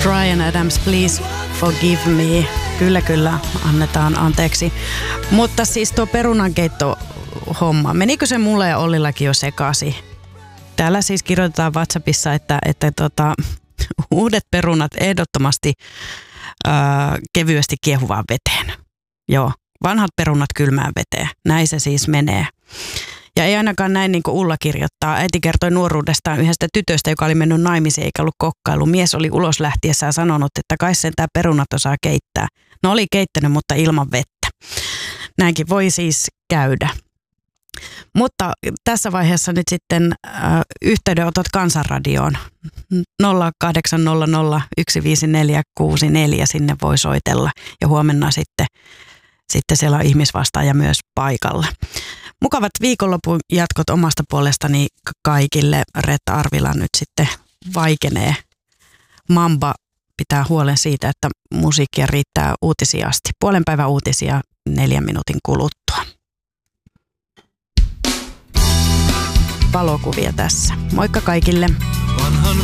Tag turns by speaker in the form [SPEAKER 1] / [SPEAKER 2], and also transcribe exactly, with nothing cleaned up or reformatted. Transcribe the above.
[SPEAKER 1] Bryan Adams, Please Forgive Me. Kyllä, kyllä, annetaan anteeksi. Mutta siis tuo perunankeitto homma, menikö se mulle ja Ollillakin jo sekasi? Täällä siis kirjoitetaan WhatsAppissa, että, että tota, uudet perunat ehdottomasti ää, kevyesti kiehuvaan veteen. Joo, vanhat perunat kylmään veteen. Näin se siis menee. Ja ei ainakaan näin niin kuin Ulla kirjoittaa. Äiti kertoi nuoruudestaan yhdestä tytöstä, joka oli mennyt naimisiin eikä ollut kokkailu. Mies oli ulos lähtiessään sanonut, että kai sen tää perunat osaa keittää. No oli keittänyt, mutta ilman vettä. Näinkin voi siis käydä. Mutta tässä vaiheessa nyt sitten äh, yhteydenotot Kansanradioon. nolla kahdeksan nolla nolla yksi viisi neljä kuusi neljä sinne voi soitella. Ja huomenna sitten, sitten siellä on ihmisvastaaja myös paikalla. Mukavat viikonlopun jatkot omasta puolestani kaikille. Reetta Arvila nyt sitten vaikenee. Mamba pitää huolen siitä, että musiikkia riittää uutisia asti. Puolen päivän uutisia neljän minuutin kuluttua. Valokuvia tässä. Moikka kaikille.
[SPEAKER 2] Vanhan